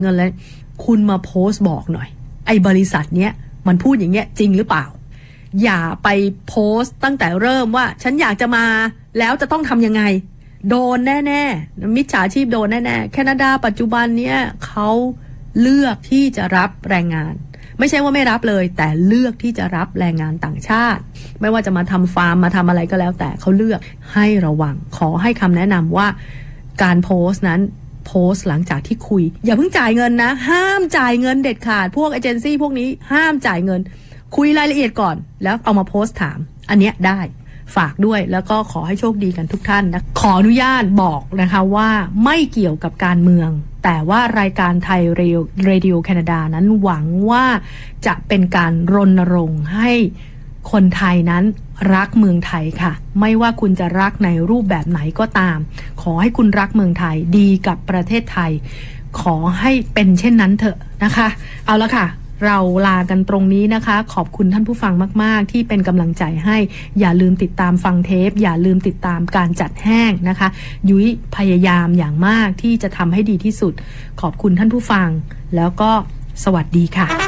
เงินเลยคุณมาโพสต์บอกหน่อยไอ้บริษัทเนี้ยมันพูดอย่างเงี้ยจริงหรือเปล่าอย่าไปโพสต์ตั้งแต่เริ่มว่าฉันอยากจะมาแล้วจะต้องทำยังไงโดนแน่ๆมิจฉาชีพโดนแน่ๆแคนาดาปัจจุบันเนี้ยเขาเลือกที่จะรับแรงงานไม่ใช่ว่าไม่รับเลยแต่เลือกที่จะรับแรงงานต่างชาติไม่ว่าจะมาทำฟาร์มมาทำอะไรก็แล้วแต่เขาเลือกให้ระวังขอให้คำแนะนำว่าการโพสต์นั้นโพสต์หลังจากที่คุยอย่าเพิ่งจ่ายเงินนะห้ามจ่ายเงินเด็ดขาดพวกเอเจนซี่พวกนี้ห้ามจ่ายเงินคุยรายละเอียดก่อนแล้วเอามาโพสต์ถามอันเนี้ยได้ฝากด้วยแล้วก็ขอให้โชคดีกันทุกท่านนะขออนุญาตบอกนะคะว่าไม่เกี่ยวกับการเมืองแต่ว่ารายการไทยเรดิโอแคนาดานั้นหวังว่าจะเป็นการรณรงค์ให้คนไทยนั้นรักเมืองไทยค่ะไม่ว่าคุณจะรักในรูปแบบไหนก็ตามขอให้คุณรักเมืองไทยดีกับประเทศไทยขอให้เป็นเช่นนั้นเถอะนะคะเอาละค่ะเราลากันตรงนี้นะคะขอบคุณท่านผู้ฟังมากๆที่เป็นกำลังใจให้อย่าลืมติดตามฟังเทปอย่าลืมติดตามการจัดแห้งนะคะยุ้ยพยายามอย่างมากที่จะทำให้ดีที่สุดขอบคุณท่านผู้ฟังแล้วก็สวัสดีค่ะ